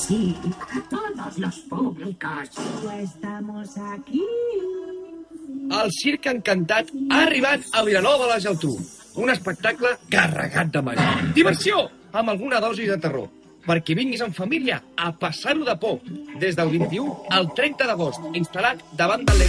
sí, todos los públicos. Estamos aquí. El Circ Encantat ha arribat a Vilanova de la Geltrú. Un espectacle carregat de màgia. Diversió, amb alguna dosi de terror. Perquè vinguis en família a passar-ho de por. Des del 21 al 30 d'agost, instal·lat davant del